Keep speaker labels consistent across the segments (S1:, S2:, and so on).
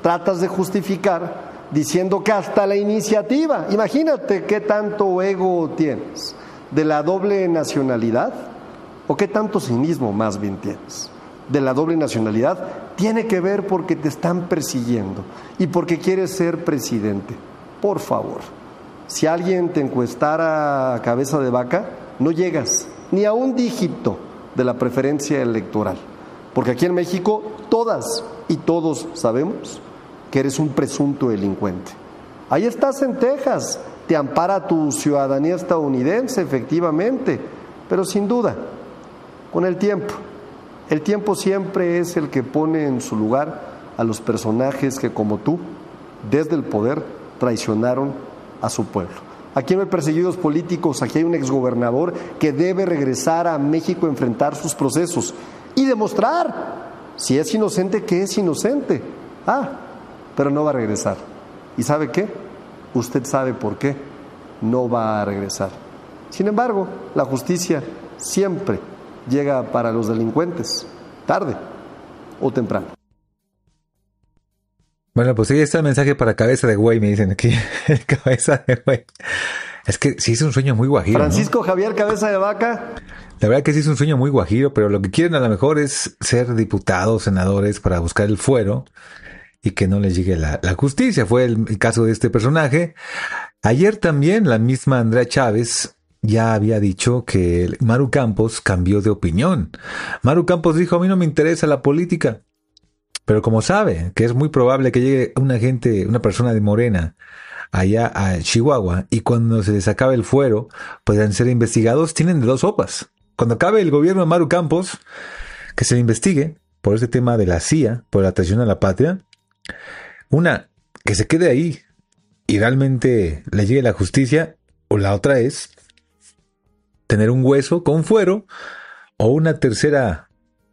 S1: tratas de justificar diciendo que hasta la iniciativa, imagínate qué tanto ego tienes, de la doble nacionalidad, o qué tanto cinismo más bien tienes, de la doble nacionalidad, tiene que ver porque te están persiguiendo y porque quieres ser presidente. Por favor, si alguien te encuestara a cabeza de vaca, no llegas ni a un dígito de la preferencia electoral, porque aquí en México todas y todos sabemos que eres un presunto delincuente. Ahí estás en Texas, te ampara tu ciudadanía estadounidense, efectivamente, pero sin duda, con el tiempo siempre es el que pone en su lugar a los personajes que, como tú, desde el poder traicionaron a su pueblo. Aquí no hay perseguidos políticos, aquí hay un exgobernador que debe regresar a México a enfrentar sus procesos y demostrar si es inocente, que es inocente. Pero no va a regresar. ¿Y sabe qué? Usted sabe por qué no va a regresar. Sin embargo, la justicia siempre llega para los delincuentes, tarde o temprano.
S2: Bueno, pues ahí está el mensaje para cabeza de güey, me dicen aquí. Cabeza de güey. Es que sí es un sueño muy guajiro,
S1: Francisco,
S2: ¿no?
S1: Javier, cabeza de vaca.
S2: La verdad que sí es un sueño muy guajiro, pero lo que quieren a lo mejor es ser diputados, senadores para buscar el fuero y que no les llegue la justicia. Fue el caso de este personaje. Ayer también la misma Andrea Chávez ya había dicho que Maru Campos cambió de opinión. Maru Campos dijo, a mí no me interesa la política. Pero como sabe que es muy probable que llegue una persona de Morena allá a Chihuahua y cuando se les acabe el fuero puedan ser investigados, tienen de dos sopas. Cuando acabe el gobierno de Maru Campos, que se le investigue por este tema de la CIA, por la traición a la patria, una, que se quede ahí y realmente le llegue la justicia, o la otra es tener un hueso con fuero, o una tercera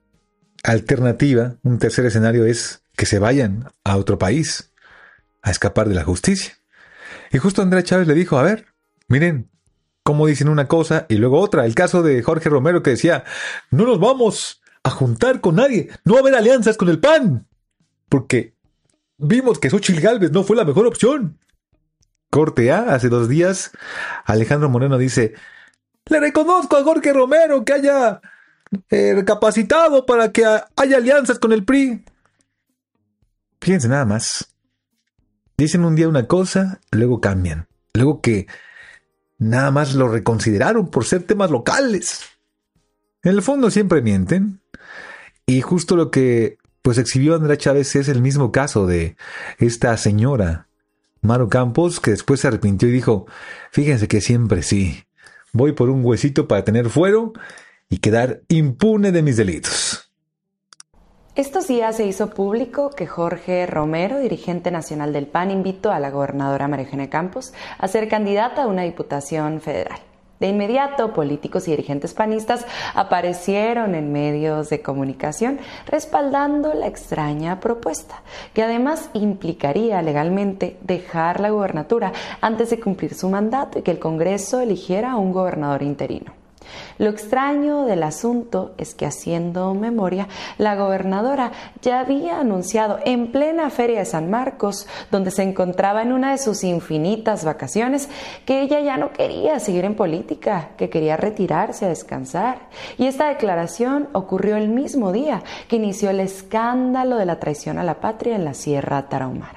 S2: alternativa, un tercer escenario es que se vayan a otro país a escapar de la justicia. Y justo Andrea Chávez le dijo, a ver, miren cómo dicen una cosa y luego otra. El caso de Jorge Romero que decía, no nos vamos a juntar con nadie, no va a haber alianzas con el PAN, porque vimos que Xóchitl Gálvez no fue la mejor opción. Corte A, hace 2 días, Alejandro Moreno dice, le reconozco a Jorge Romero que haya recapacitado para que haya alianzas con el PRI. Fíjense nada más. Dicen un día una cosa, luego cambian. Luego que nada más lo reconsideraron por ser temas locales. En el fondo siempre mienten. Y justo lo que pues exhibió Andrea Chávez es el mismo caso de esta señora Maru Campos, que después se arrepintió y dijo, fíjense que siempre sí, voy por un huesito para tener fuero y quedar impune de mis delitos.
S3: Estos días se hizo público que Jorge Romero, dirigente nacional del PAN, invitó a la gobernadora María Eugenia Campos a ser candidata a una diputación federal. De inmediato, políticos y dirigentes panistas aparecieron en medios de comunicación respaldando la extraña propuesta, que además implicaría legalmente dejar la gubernatura antes de cumplir su mandato y que el Congreso eligiera a un gobernador interino. Lo extraño del asunto es que, haciendo memoria, la gobernadora ya había anunciado en plena Feria de San Marcos, donde se encontraba en una de sus infinitas vacaciones, que ella ya no quería seguir en política, que quería retirarse a descansar. Y esta declaración ocurrió el mismo día que inició el escándalo de la traición a la patria en la Sierra Tarahumara.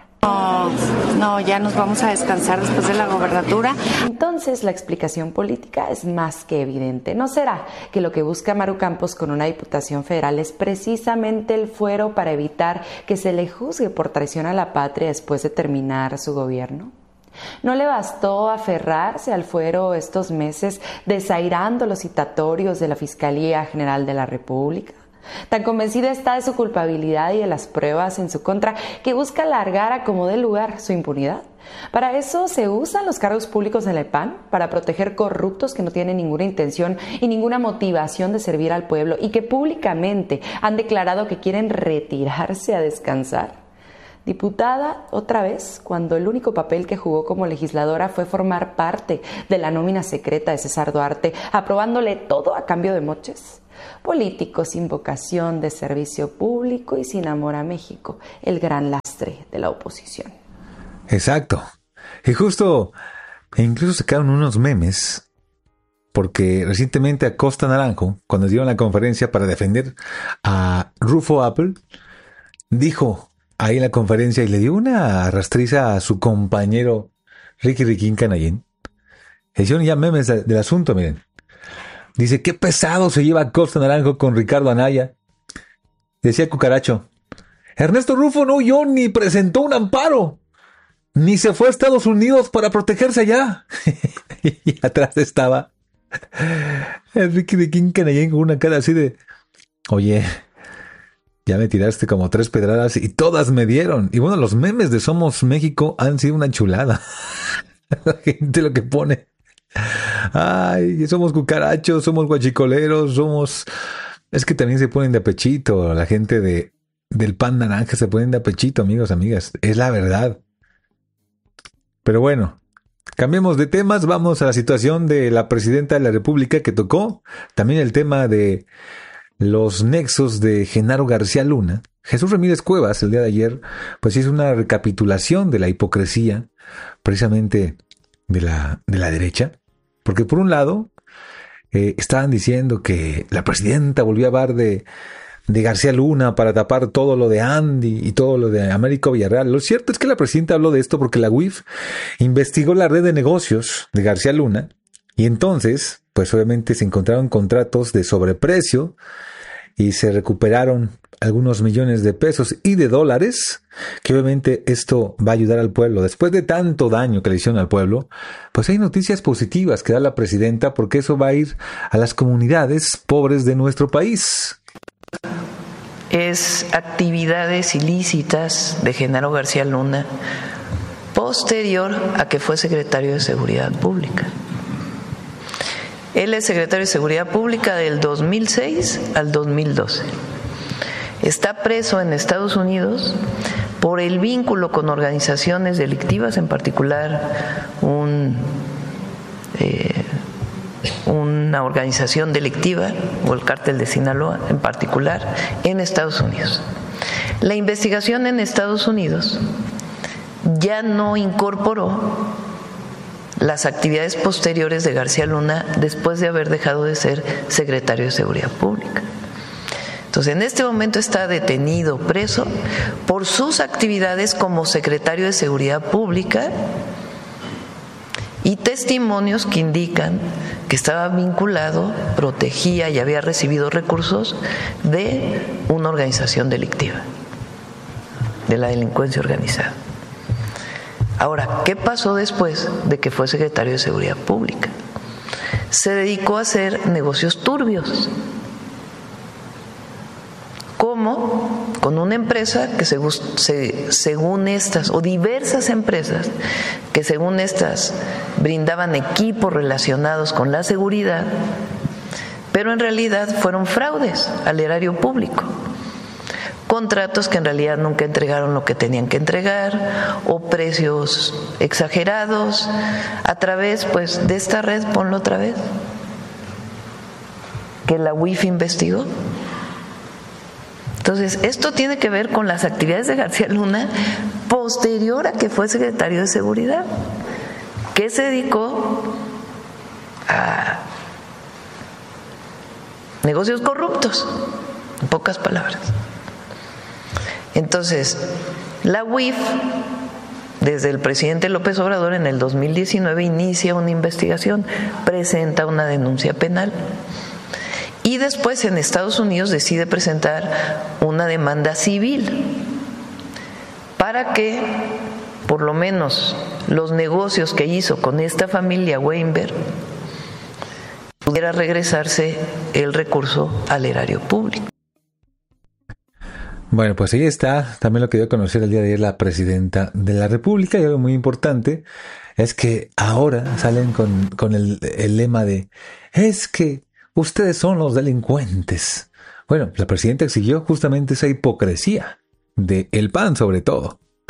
S4: No, ya nos vamos a descansar después de la gobernatura.
S3: Entonces la explicación política es más que evidente. ¿No será que lo que busca Maru Campos con una diputación federal es precisamente el fuero para evitar que se le juzgue por traición a la patria después de terminar su gobierno? ¿No le bastó aferrarse al fuero estos meses desairando los citatorios de la Fiscalía General de la República? Tan convencida está de su culpabilidad y de las pruebas en su contra que busca alargar a como dé lugar su impunidad. Para eso se usan los cargos públicos en el PAN, para proteger corruptos que no tienen ninguna intención y ninguna motivación de servir al pueblo y que públicamente han declarado que quieren retirarse a descansar. Diputada otra vez, cuando el único papel que jugó como legisladora fue formar parte de la nómina secreta de César Duarte, aprobándole todo a cambio de moches. Político sin vocación de servicio público y sin amor a México, el gran lastre de la oposición.
S2: Exacto. Y justo, incluso sacaron unos memes, porque recientemente Acosta Naranjo, cuando dieron la conferencia para defender a Rufo Apple, dijo ahí en la conferencia y le dio una rastriza a su compañero Ricky Riquín Canallín. Hicieron ya memes del asunto, miren. Dice, qué pesado se lleva Acosta Naranjo con Ricardo Anaya. Decía Cucaracho, Ernesto Rufo no huyó ni presentó un amparo, ni se fue a Estados Unidos para protegerse allá. Y atrás estaba Ricky Riquín Canallín con una cara así de, oye, ya me tiraste como 3 pedradas y todas me dieron. Y bueno, los memes de Somos México han sido una chulada. La gente lo que pone. Ay, somos cucarachos, somos guachicoleros, somos... Es que también se ponen de apechito. La gente del pan naranja se ponen de apechito, amigos, amigas. Es la verdad. Pero bueno, cambiemos de temas. Vamos a la situación de la presidenta de la República que tocó. También el tema de los nexos de Genaro García Luna. Jesús Ramírez Cuevas, el día de ayer, pues hizo una recapitulación de la hipocresía, precisamente de la derecha. Porque por un lado, estaban diciendo que la presidenta volvió a hablar de García Luna para tapar todo lo de Andy y todo lo de Américo Villarreal. Lo cierto es que la presidenta habló de esto porque la UIF investigó la red de negocios de García Luna y entonces, pues obviamente se encontraron contratos de sobreprecio y se recuperaron algunos millones de pesos y de dólares, que obviamente esto va a ayudar al pueblo. Después de tanto daño que le hicieron al pueblo, pues hay noticias positivas que da la presidenta porque eso va a ir a las comunidades pobres de nuestro país.
S5: Es actividades ilícitas de Genaro García Luna posterior a que fue secretario de Seguridad Pública. Él es secretario de Seguridad Pública del 2006 al 2012. Está preso en Estados Unidos por el vínculo con organizaciones delictivas, en particular una organización delictiva, o el cártel de Sinaloa en particular, en Estados Unidos. La investigación en Estados Unidos ya no incorporó las actividades posteriores de García Luna después de haber dejado de ser secretario de Seguridad Pública. Entonces, en este momento está detenido, preso, por sus actividades como secretario de Seguridad Pública y testimonios que indican que estaba vinculado, protegía y había recibido recursos de una organización delictiva, de la delincuencia organizada. Ahora, ¿qué pasó después de que fue secretario de Seguridad Pública? Se dedicó a hacer negocios turbios. ¿Cómo? Con una empresa que según estas, o diversas empresas que según estas brindaban equipos relacionados con la seguridad, pero en realidad fueron fraudes al erario público. Contratos que en realidad nunca entregaron lo que tenían que entregar, o precios exagerados, a través pues de esta red, ponlo otra vez, que la UIF investigó. Entonces, esto tiene que ver con las actividades de García Luna posterior a que fue secretario de Seguridad, que se dedicó a negocios corruptos, en pocas palabras. Entonces, la UIF, desde el presidente López Obrador en el 2019, inicia una investigación, presenta una denuncia penal. Y después en Estados Unidos decide presentar una demanda civil para que, por lo menos, los negocios que hizo con esta familia Weinberg pudiera regresarse el recurso al erario público.
S2: Bueno, pues ahí está también lo que dio a conocer el día de ayer la presidenta de la República, y algo muy importante es que ahora salen con el lema de es que ustedes son los delincuentes. Bueno, la presidenta exigió justamente esa hipocresía del PAN sobre todo.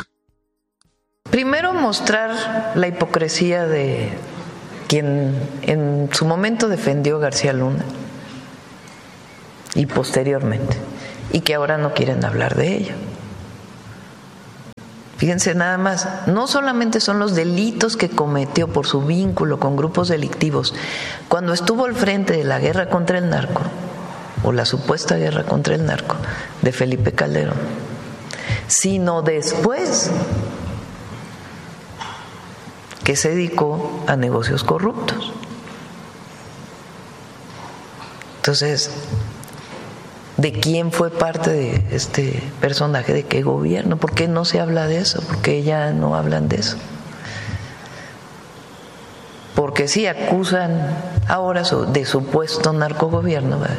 S5: primero, mostrar la hipocresía de quien en su momento defendió a García Luna y posteriormente, y que ahora no quieren hablar de ello. Fíjense nada más, no solamente son los delitos que cometió por su vínculo con grupos delictivos cuando estuvo al frente de la guerra contra el narco, o la supuesta guerra contra el narco de Felipe Calderón, sino después que se dedicó a negocios corruptos. Entonces, ¿de quién fue parte de este personaje? ¿De qué gobierno? ¿Por qué no se habla de eso? ¿Por qué ya no hablan de eso? Porque sí acusan ahora de supuesto narcogobierno, ¿verdad?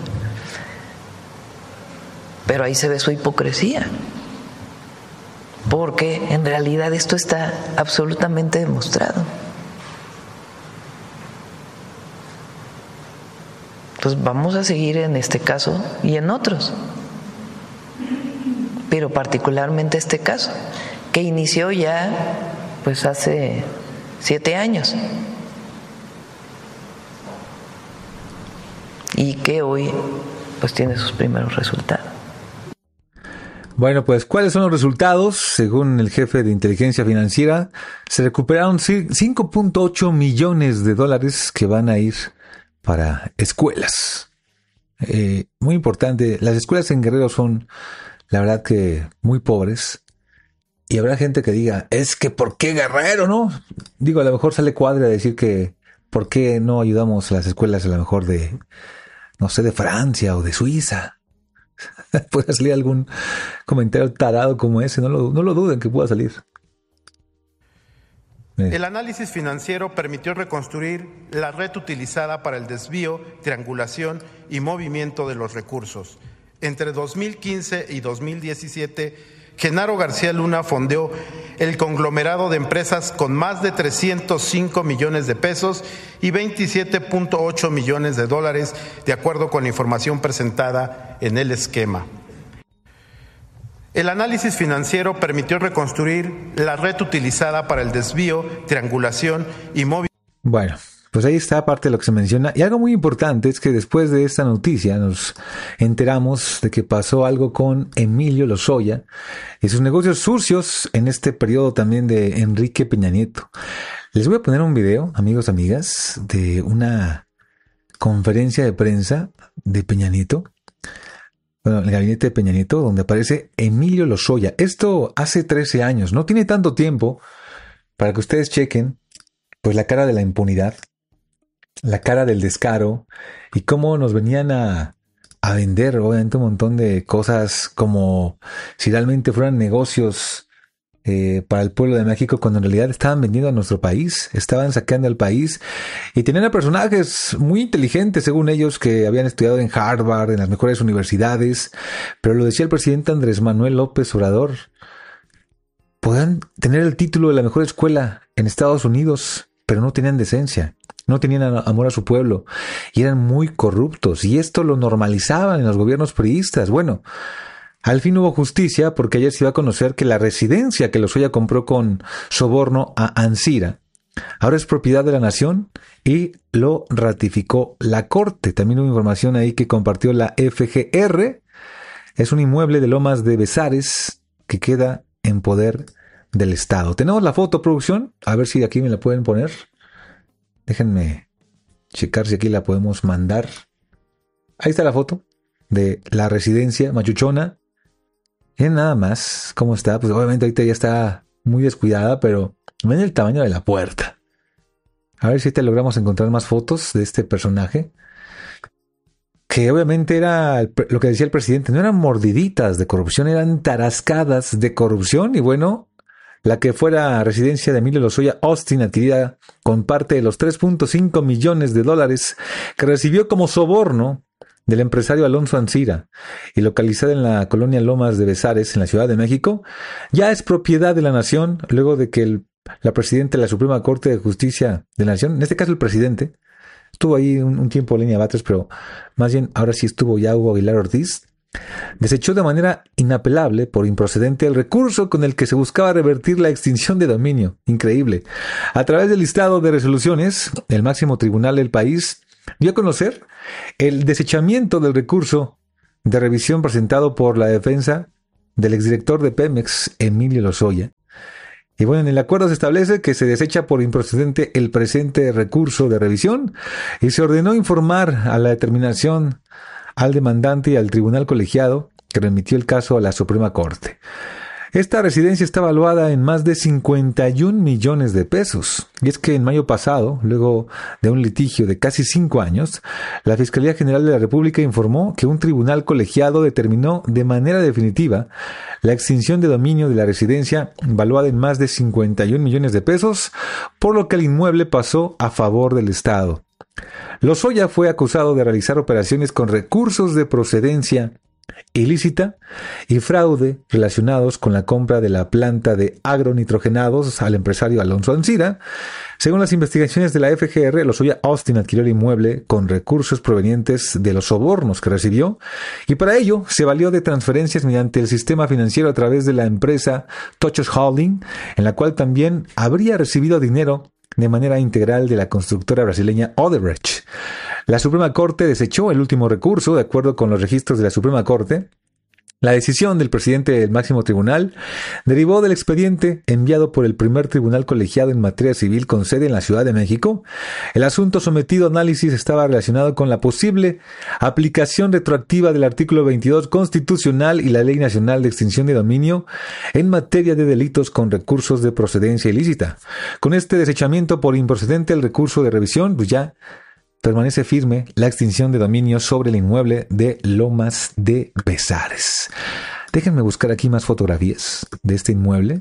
S5: Pero ahí se ve su hipocresía, porque en realidad esto está absolutamente demostrado. Pues vamos a seguir en este caso y en otros, pero particularmente este caso, que inició ya pues hace 7 años y que hoy pues tiene sus primeros resultados.
S2: Bueno, pues, ¿cuáles son los resultados? Según el jefe de inteligencia financiera, se recuperaron 5.8 millones de dólares que van a ir para escuelas. Muy importante, las escuelas en Guerrero son, la verdad, que muy pobres. Y habrá gente que diga, es que ¿por qué Guerrero, no? Digo, a lo mejor sale cuadra decir que ¿por qué no ayudamos a las escuelas a lo mejor de, no sé, de Francia o de Suiza? Puede salir algún comentario tarado como ese, no lo duden que pueda salir.
S6: El análisis financiero permitió reconstruir la red utilizada para el desvío, triangulación y movimiento de los recursos. Entre 2015 y 2017, Genaro García Luna fondeó el conglomerado de empresas con más de 305 millones de pesos y 27.8 millones de dólares, de acuerdo con la información presentada en el esquema. El análisis financiero permitió reconstruir la red utilizada para el desvío, triangulación y movimiento.
S2: Bueno, pues ahí está parte de lo que se menciona. Y algo muy importante es que después de esta noticia nos enteramos de que pasó algo con Emilio Lozoya y sus negocios sucios en este periodo también de Enrique Peña Nieto. Les voy a poner un video, amigos, amigas, de una conferencia de prensa de Peña Nieto. Bueno, el gabinete de Peña Nieto, donde aparece Emilio Lozoya. Esto hace 13 años, no tiene tanto tiempo para que ustedes chequen pues la cara de la impunidad, la cara del descaro y cómo nos venían a vender obviamente un montón de cosas como si realmente fueran negocios para el pueblo de México, cuando en realidad estaban vendiendo a nuestro país, estaban saqueando al país y tenían a personajes muy inteligentes, según ellos, que habían estudiado en Harvard, en las mejores universidades, pero lo decía el presidente Andrés Manuel López Obrador, podían tener el título de la mejor escuela en Estados Unidos, pero no tenían decencia, no tenían amor a su pueblo y eran muy corruptos, y esto lo normalizaban en los gobiernos priistas. Bueno, al fin hubo justicia, porque ayer se iba a conocer que la residencia que Lozoya compró con soborno a Ancira ahora es propiedad de la nación y lo ratificó la Corte. También hubo información ahí que compartió la FGR. Es un inmueble de Lomas de Besares que queda en poder del Estado. Tenemos la foto, producción. A ver si aquí me la pueden poner. Déjenme checar si aquí la podemos mandar. Ahí está la foto de la residencia machuchona. Miren nada más cómo está. Pues obviamente ahorita ya está muy descuidada, pero ven el tamaño de la puerta. A ver si te logramos encontrar más fotos de este personaje. Que obviamente era lo que decía el presidente. No eran mordiditas de corrupción, eran tarascadas de corrupción. Y bueno, la que fuera residencia de Emilio Lozoya Austin, adquirida con parte de los 3.5 millones de dólares que recibió como soborno del empresario Alonso Ancira y localizada en la colonia Lomas de Besares, en la Ciudad de México, ya es propiedad de la nación, luego de que la presidenta de la Suprema Corte de Justicia de la Nación, en este caso el presidente, estuvo ahí un tiempo Lenia Batres, pero más bien ahora sí estuvo ya Hugo Aguilar Ortiz, desechó de manera inapelable por improcedente el recurso con el que se buscaba revertir la extinción de dominio. Increíble. A través del listado de resoluciones, el máximo tribunal del país dio a conocer el desechamiento del recurso de revisión presentado por la defensa del exdirector de Pemex, Emilio Lozoya. Y bueno, en el acuerdo se establece que se desecha por improcedente el presente recurso de revisión y se ordenó informar a la determinación al demandante y al tribunal colegiado que remitió el caso a la Suprema Corte. Esta residencia está valuada en más de 51 millones de pesos. Y es que en mayo pasado, luego de un litigio de casi 5 años, la Fiscalía General de la República informó que un tribunal colegiado determinó de manera definitiva la extinción de dominio de la residencia valuada en más de 51 millones de pesos, por lo que el inmueble pasó a favor del Estado. Lozoya fue acusado de realizar operaciones con recursos de procedencia ilícita y fraude relacionados con la compra de la planta de agronitrogenados al empresario Alonso Ancira. Según las investigaciones de la FGR, Lozoya Austin adquirió el inmueble con recursos provenientes de los sobornos que recibió y para ello se valió de transferencias mediante el sistema financiero a través de la empresa Tochos Holding, en la cual también habría recibido dinero de manera integral de la constructora brasileña Odebrecht. La Suprema Corte desechó el último recurso, de acuerdo con los registros de la Suprema Corte. La decisión del presidente del máximo tribunal derivó del expediente enviado por el primer tribunal colegiado en materia civil con sede en la Ciudad de México. El asunto sometido a análisis estaba relacionado con la posible aplicación retroactiva del artículo 22 constitucional y la Ley Nacional de Extinción de Dominio en materia de delitos con recursos de procedencia ilícita. Con este desechamiento por improcedente el recurso de revisión, pues ya permanece firme la extinción de dominio sobre el inmueble de Lomas de Bezares. Déjenme buscar aquí más fotografías de este inmueble.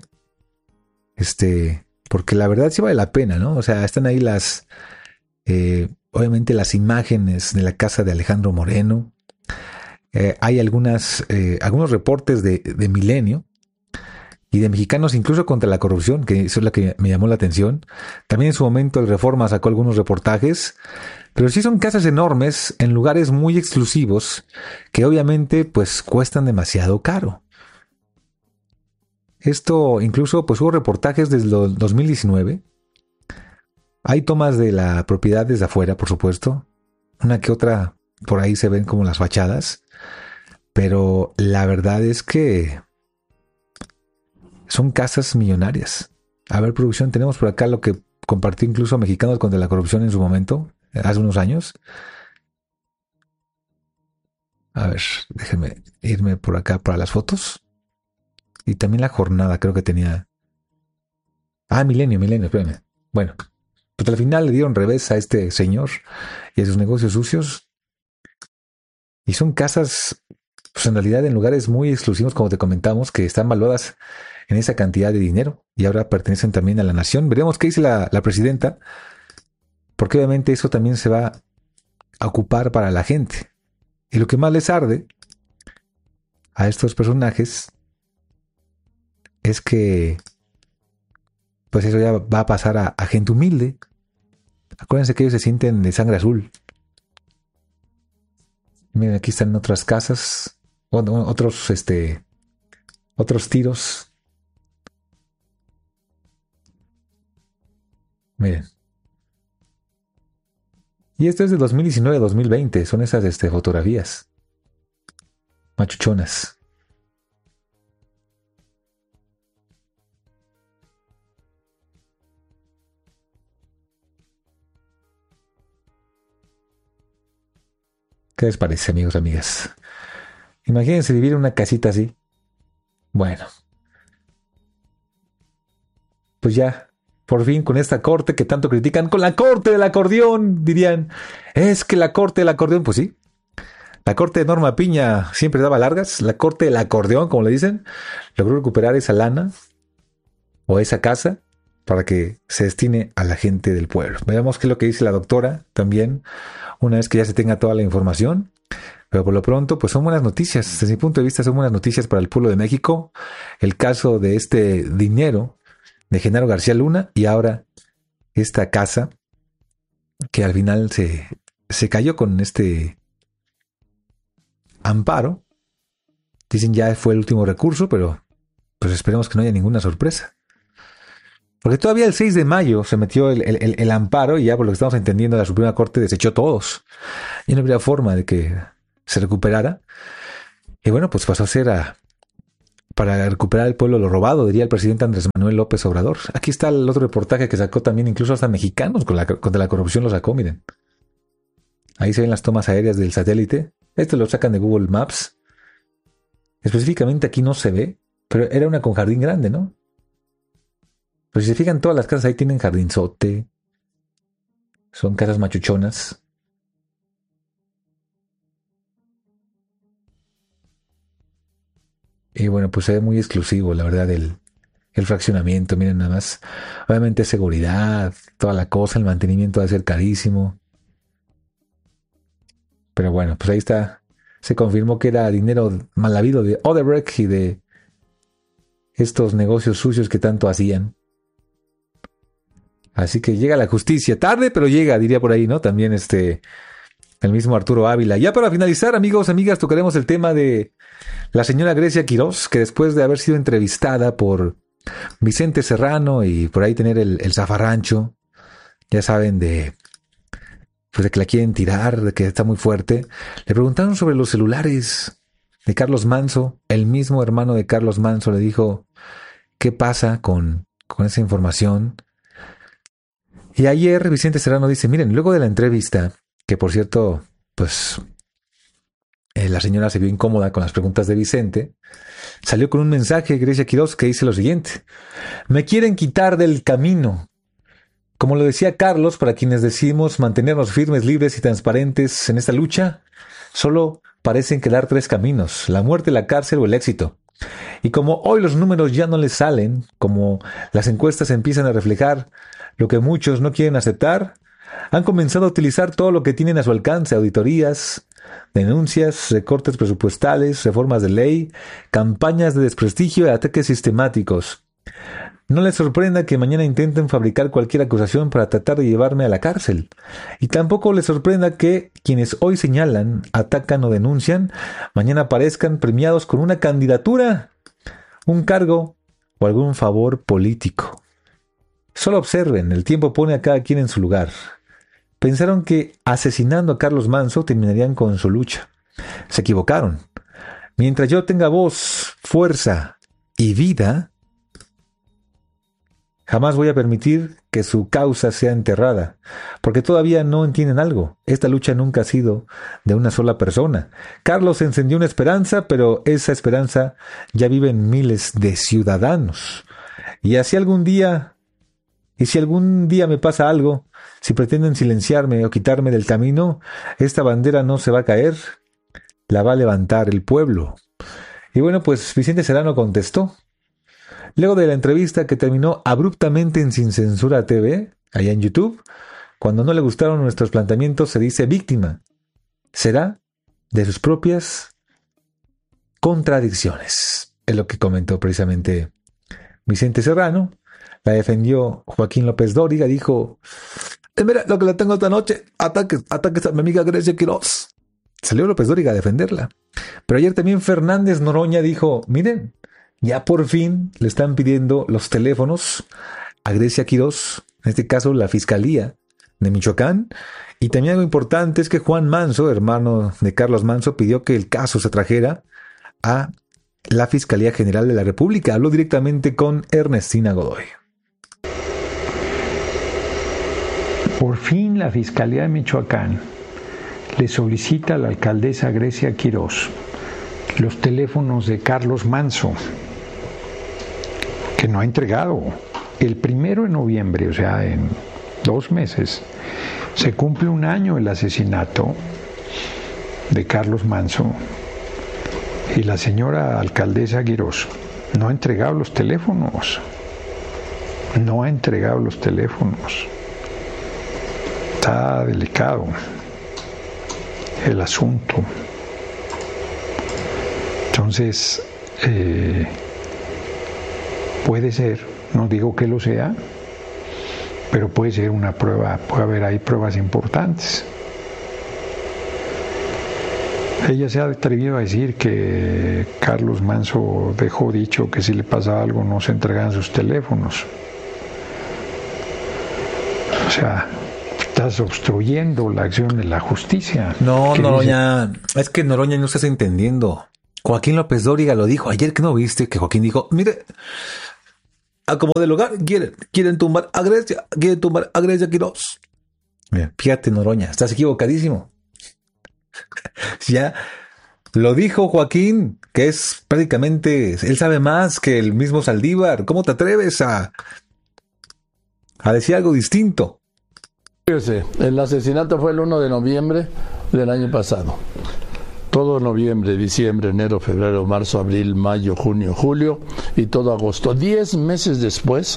S2: Porque la verdad sí vale la pena, ¿no? O sea, están ahí obviamente las imágenes de la casa de Alejandro Moreno. Hay algunos reportes de Milenio y de Mexicanos incluso contra la corrupción, que eso es lo que me llamó la atención. También en su momento el Reforma sacó algunos reportajes. Pero sí son casas enormes en lugares muy exclusivos que obviamente pues cuestan demasiado caro. Esto incluso pues hubo reportajes desde el 2019. Hay tomas de la propiedad desde afuera, por supuesto. Una que otra por ahí se ven como las fachadas. Pero la verdad es que son casas millonarias. A ver, producción, tenemos por acá lo que compartió incluso Mexicanos contra la corrupción en su momento. Hace unos años. A ver, déjenme irme por acá para las fotos. Y también la jornada, creo que tenía. Milenio, espérenme. Bueno, pues al final le dieron revés a este señor y a sus negocios sucios. Y son casas, pues en realidad en lugares muy exclusivos, como te comentamos, que están valuadas en esa cantidad de dinero y ahora pertenecen también a la nación. Veremos qué dice la presidenta. Porque obviamente eso también se va a ocupar para la gente. Y lo que más les arde a estos personajes es que pues eso ya va a pasar a gente humilde. Acuérdense que ellos se sienten de sangre azul. Miren, aquí están otras casas, otros tiros. Miren. Y esto es de 2019-2020. Son esas fotografías. Machuchonas. ¿Qué les parece, amigos, amigas? Imagínense vivir en una casita así. Bueno. Pues ya. Por fin, con esta corte que tanto critican, con la corte del acordeón, dirían. Es que la corte del acordeón, pues sí. La corte de Norma Piña siempre daba largas. La corte del acordeón, como le dicen, logró recuperar esa lana o esa casa para que se destine a la gente del pueblo. Veamos qué es lo que dice la doctora también, una vez que ya se tenga toda la información. Pero por lo pronto, pues son buenas noticias. Desde mi punto de vista, son buenas noticias para el pueblo de México. El caso de este dinero de Genaro García Luna y ahora esta casa que al final se cayó con este amparo Dicen ya fue el último recurso, pero pues esperemos que no haya ninguna sorpresa. Porque todavía el 6 de mayo se metió el amparo y ya por lo que estamos entendiendo la Suprema Corte desechó todos. Y no habría forma de que se recuperara. Y bueno, pues pasó a ser para recuperar el pueblo lo robado, diría el presidente Andrés Manuel López Obrador. Aquí está el otro reportaje que sacó también, incluso hasta mexicanos contra la corrupción lo sacó, miren. Ahí se ven las tomas aéreas del satélite. Esto lo sacan de Google Maps. Específicamente aquí no se ve, pero era una con jardín grande, ¿no? Pero si se fijan, todas las casas ahí tienen jardinzote. Son casas machuchonas. Y bueno, pues se ve muy exclusivo, la verdad, el fraccionamiento. Miren nada más. Obviamente seguridad, toda la cosa, el mantenimiento va a ser carísimo. Pero bueno, pues ahí está. Se confirmó que era dinero mal habido de Odebrecht y de estos negocios sucios que tanto hacían. Así que llega la justicia. Tarde, pero llega, diría por ahí, ¿no? También el mismo Arturo Ávila. Ya para finalizar, amigos, amigas, tocaremos el tema de la señora Grecia Quirós, que después de haber sido entrevistada por Vicente Serrano y por ahí tener el zafarrancho, ya saben, de que la quieren tirar, de que está muy fuerte, le preguntaron sobre los celulares de Carlos Manso. El mismo hermano de Carlos Manso le dijo, ¿qué pasa con esa información? Y ayer Vicente Serrano dice, miren, luego de la entrevista, que por cierto, pues la señora se vio incómoda con las preguntas de Vicente, salió con un mensaje Grecia Quirós que dice lo siguiente: me quieren quitar del camino. Como lo decía Carlos, para quienes decidimos mantenernos firmes, libres y transparentes en esta lucha, solo parecen quedar 3 caminos: la muerte, la cárcel o el éxito. Y como hoy los números ya no les salen, como las encuestas empiezan a reflejar lo que muchos no quieren aceptar, han comenzado a utilizar todo lo que tienen a su alcance: auditorías, denuncias, recortes presupuestales, reformas de ley, campañas de desprestigio y ataques sistemáticos. No les sorprenda que mañana intenten fabricar cualquier acusación para tratar de llevarme a la cárcel. Y tampoco les sorprenda que quienes hoy señalan, atacan o denuncian, mañana aparezcan premiados con una candidatura, un cargo o algún favor político. Solo observen, el tiempo pone a cada quien en su lugar. Pensaron que asesinando a Carlos Manso terminarían con su lucha. Se equivocaron. Mientras yo tenga voz, fuerza y vida, jamás voy a permitir que su causa sea enterrada, porque todavía no entienden algo. Esta lucha nunca ha sido de una sola persona. Carlos encendió una esperanza, pero esa esperanza ya vive en miles de ciudadanos. Y si algún día me pasa algo, si pretenden silenciarme o quitarme del camino, esta bandera no se va a caer, la va a levantar el pueblo. Y bueno, pues Vicente Serrano contestó. Luego de la entrevista, que terminó abruptamente en Sin Censura TV, allá en YouTube, cuando no le gustaron nuestros planteamientos, se dice víctima. Será de sus propias contradicciones. Es lo que comentó precisamente Vicente Serrano. La defendió Joaquín López Dóriga, dijo, mira, lo que le tengo esta noche, ataques a mi amiga Grecia Quirós. Salió López Dóriga a defenderla. Pero ayer también Fernández Noroña dijo, miren, ya por fin le están pidiendo los teléfonos a Grecia Quirós, en este caso la Fiscalía de Michoacán. Y también algo importante es que Juan Manso, hermano de Carlos Manso, pidió que el caso se trajera a la Fiscalía General de la República. Habló directamente con Ernestina Godoy.
S7: Por fin la Fiscalía de Michoacán le solicita a la alcaldesa Grecia Quirós los teléfonos de Carlos Manso, que no ha entregado. El 1 de noviembre, o sea, en 2 meses, se cumple 1 año el asesinato de Carlos Manso. Y la señora alcaldesa Quirós no ha entregado los teléfonos. No ha entregado los teléfonos. Está delicado el asunto. Entonces, puede ser, no digo que lo sea, pero puede ser una prueba, puede haber ahí pruebas importantes. Ella se ha atrevido a decir que Carlos Manso dejó dicho que si le pasaba algo no se entregaban sus teléfonos. O sea, estás obstruyendo la acción de la justicia.
S2: No, Noroña, es que Noroña no estás entendiendo. Joaquín López Dóriga lo dijo ayer, que no viste que Joaquín dijo, mire, a como del hogar quieren tumbar a Grecia Quirós. Mira, fíjate, Noroña, estás equivocadísimo. Ya lo dijo Joaquín, que es prácticamente, él sabe más que el mismo Saldívar. ¿Cómo te atreves a decir algo distinto?
S8: Fíjese, el asesinato fue el 1 de noviembre del año pasado. Todo noviembre, diciembre, enero, febrero, marzo, abril, mayo, junio, julio y todo agosto. 10 meses después,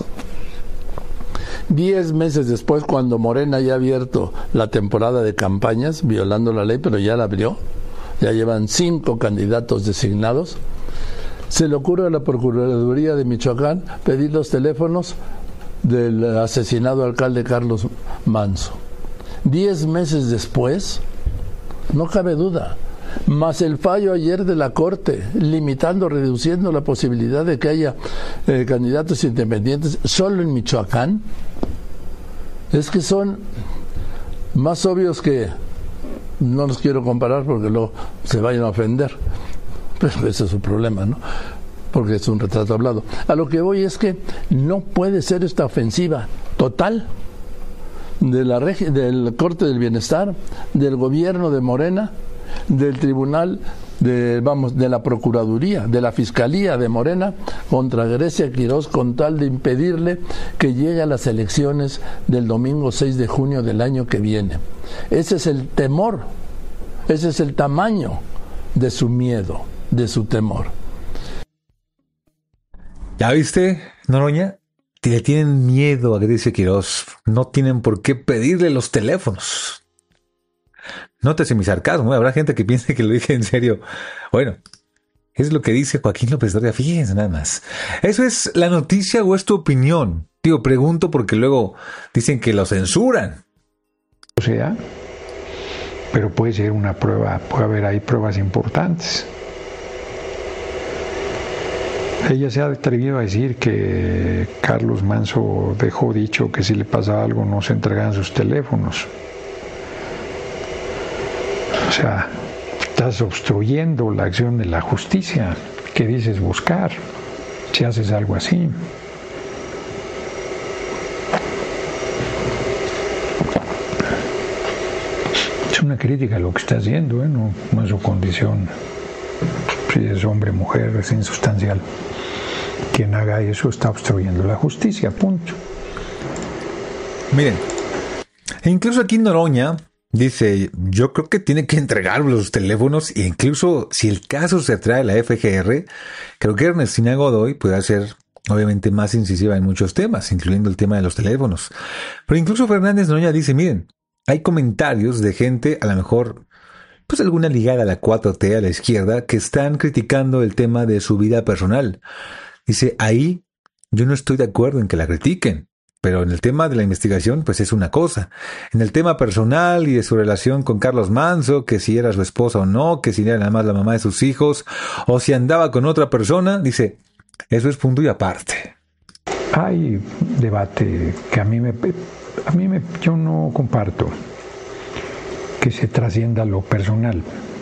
S8: cuando Morena ya ha abierto la temporada de campañas, violando la ley, pero ya la abrió, ya llevan 5 candidatos designados, se le ocurre a la Procuraduría de Michoacán pedir los teléfonos del asesinado alcalde Carlos Manso. 10 meses después, no cabe duda, más el fallo ayer de la Corte, reduciendo la posibilidad de que haya candidatos independientes solo en Michoacán, es que son más obvios que, no los quiero comparar porque luego se vayan a ofender, pero ese es su problema, ¿no? Porque es un retrato hablado. A lo que voy es que no puede ser esta ofensiva total de del Corte del Bienestar, del gobierno de Morena, del Tribunal, de la Procuraduría, de la Fiscalía de Morena contra Grecia Quirós, con tal de impedirle que llegue a las elecciones del domingo 6 de junio del año que viene. Ese es el temor, ese es el tamaño de su miedo, de su temor.
S2: ¿Ya viste, Noroña? Le tienen miedo a Grecia Quirós. No tienen por qué pedirle los teléfonos. Nótese mi sarcasmo, habrá gente que piense que lo dije en serio. Bueno, es lo que dice Joaquín López Dóriga, fíjense nada más. ¿Eso es la noticia o es tu opinión? Digo, pregunto porque luego dicen que lo censuran.
S7: O sea, pero puede ser una prueba, puede haber ahí pruebas importantes. Ella se ha atrevido a decir que Carlos Manso dejó dicho que si le pasaba algo no se entregaban sus teléfonos. O sea, estás obstruyendo la acción de la justicia. ¿Qué dices buscar si haces algo así? Es una crítica a lo que está haciendo, no es su condición. Si es hombre o mujer, es insustancial. Quien haga eso está obstruyendo la justicia, punto.
S2: Miren, incluso aquí en Noroña dice, yo creo que tiene que entregar los teléfonos e incluso si el caso se trae a la FGR, creo que Ernestina Godoy puede ser obviamente más incisiva en muchos temas, incluyendo el tema de los teléfonos. Pero incluso Fernández Noroña dice, miren, hay comentarios de gente, a lo mejor, pues alguna ligada a la 4T, a la izquierda, que están criticando el tema de su vida personal. Dice, ahí yo no estoy de acuerdo en que la critiquen. Pero en el tema de la investigación, pues es una cosa. En el tema personal y de su relación con Carlos Manso, que si era su esposa o no, que si era nada más la mamá de sus hijos, o si andaba con otra persona, dice, eso es punto y aparte.
S7: Hay debate que yo no comparto, que se trascienda lo personal.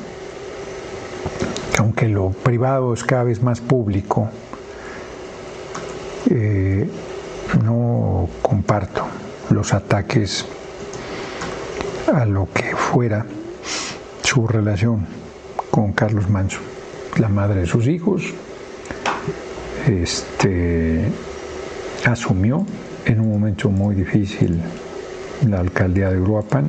S7: Aunque lo privado es cada vez más público, no comparto los ataques a lo que fuera su relación con Carlos Manso, la madre de sus hijos. Asumió en un momento muy difícil la alcaldía de Uruapan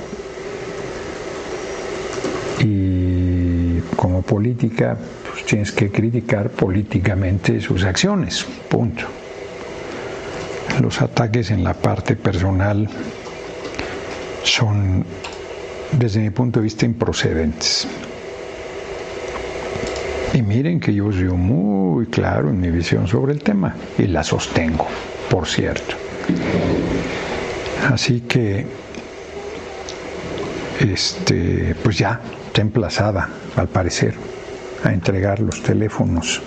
S7: y como política pues tienes que criticar políticamente sus acciones, punto. Los ataques en la parte personal son, desde mi punto de vista, improcedentes. Y miren que yo soy muy claro en mi visión sobre el tema, y la sostengo, por cierto. Así que, pues ya, está emplazada, al parecer, a entregar los teléfonos.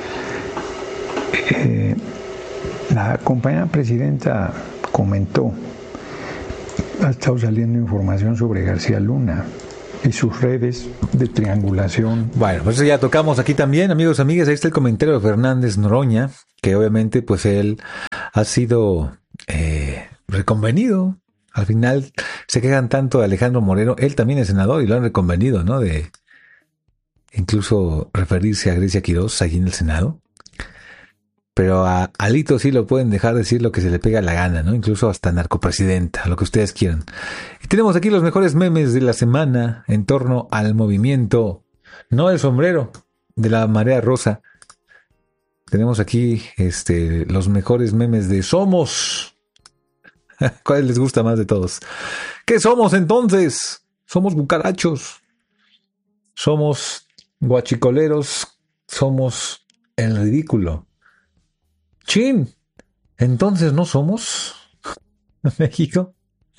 S7: La compañera presidenta comentó, ha estado saliendo información sobre García Luna y sus redes de triangulación.
S2: Bueno, pues ya tocamos aquí también, amigos, amigas, ahí está el comentario de Fernández Noroña, que obviamente pues él ha sido reconvenido. Al final se quejan tanto de Alejandro Moreno, él también es senador y lo han reconvenido, ¿no? De incluso referirse a Grecia Quirós allí en el Senado. Pero a Alito sí lo pueden dejar decir lo que se le pega la gana, ¿no? Incluso hasta narcopresidenta, lo que ustedes quieran. Y tenemos aquí los mejores memes de la semana en torno al movimiento, no el sombrero, de la marea rosa. Tenemos aquí los mejores memes de Somos. ¿Cuál les gusta más de todos? ¿Qué somos entonces? Somos cucarachos. Somos guachicoleros. Somos el ridículo. ¡Chin! ¿Entonces no somos México?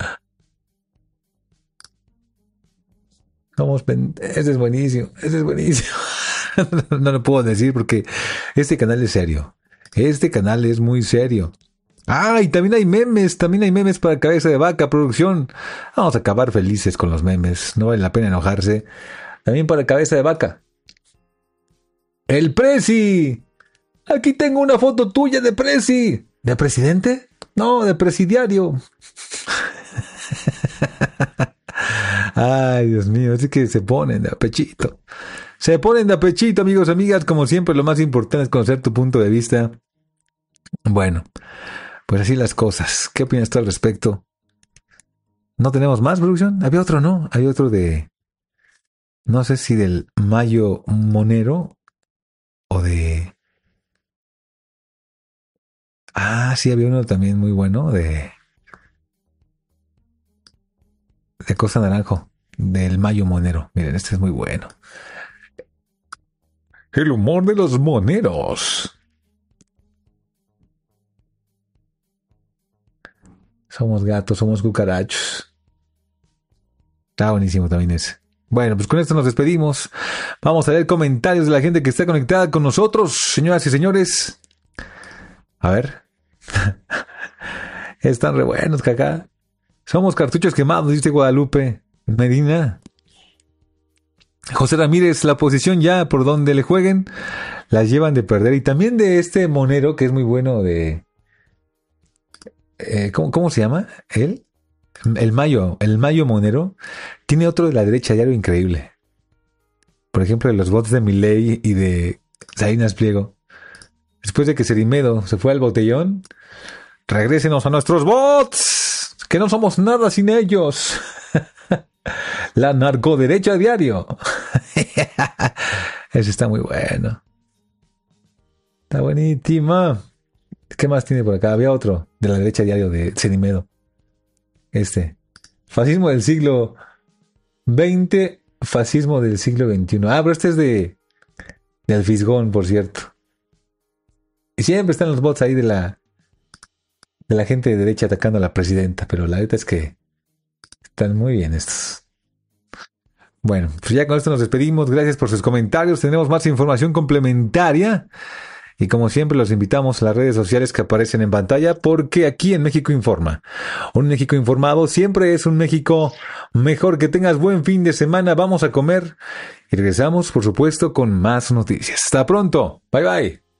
S2: Somos... Ese es buenísimo. Ese es buenísimo. No lo puedo decir porque este canal es serio. Este canal es muy serio. Ah, y también hay memes para Cabeza de Vaca, producción. Vamos a acabar felices con los memes. No vale la pena enojarse. También para Cabeza de Vaca. ¡El Prezi! Aquí tengo una foto tuya de Prezi. ¿De presidente? No, de presidiario. Ay, Dios mío, así que se ponen de apechito. Se ponen de apechito, amigos, amigas. Como siempre, lo más importante es conocer tu punto de vista. Bueno, pues así las cosas. ¿Qué opinas tú al respecto? ¿No tenemos más, producción? Había otro, ¿no? Hay otro de... No sé si del Mayo Monero o de... Ah, sí, había uno también muy bueno de Cosa Naranjo, del Mayo Monero. Miren, este es muy bueno. El humor de los moneros. Somos gatos, somos cucarachos. Está buenísimo también ese. Bueno, pues con esto nos despedimos. Vamos a leer comentarios de la gente que está conectada con nosotros, señoras y señores. A ver. Están re buenos, caca. Somos cartuchos quemados, dice Guadalupe Medina. José Ramírez, la posición ya por donde le jueguen, las llevan de perder. Y también de este monero que es muy bueno de... ¿cómo se llama? ¿Él? El Mayo Monero. Tiene otro de la derecha diario increíble. Por ejemplo, de los bots de Milei y de Salinas Pliego. Después de que Cerimedo se fue al botellón, regrésenos a nuestros bots, que no somos nada sin ellos. La narcoderecha diario. Ese está muy bueno. Está buenísima. ¿Qué más tiene por acá? Había otro de la derecha diario de Cerimedo. Fascismo del siglo XX, fascismo del siglo XXI. Ah, pero este es del Fisgón, por cierto. Y siempre están los bots ahí de la gente de derecha atacando a la presidenta, pero la verdad es que están muy bien estos. Bueno, pues ya con esto nos despedimos. Gracias por sus comentarios. Tenemos más información complementaria. Y como siempre los invitamos a las redes sociales que aparecen en pantalla, porque aquí en México Informa, un México informado siempre es un México mejor. Que tengas buen fin de semana. Vamos a comer y regresamos, por supuesto, con más noticias. Hasta pronto. Bye bye.